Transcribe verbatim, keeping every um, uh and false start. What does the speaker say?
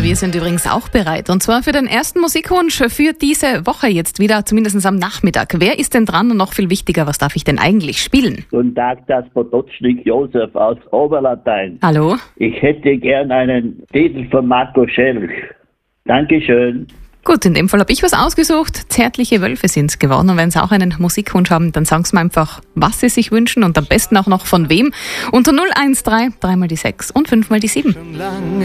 wir sind übrigens auch bereit. Und zwar für den ersten Musikwunsch für diese Woche jetzt wieder, zumindest am Nachmittag. Wer ist denn dran und noch viel wichtiger, was darf ich denn eigentlich spielen? Guten Tag, das Potocznik Josef aus Oberlatein. Hallo? Ich hätte gern einen Titel von Marco Schelch. Dankeschön. Gut, in dem Fall habe ich was ausgesucht. Zärtliche Wölfe sind es geworden. Und wenn Sie auch einen Musikwunsch haben, dann sagen Sie mir einfach, was Sie sich wünschen und am besten auch noch von wem. Unter null eins drei, drei mal die sechs und fünf mal die sieben.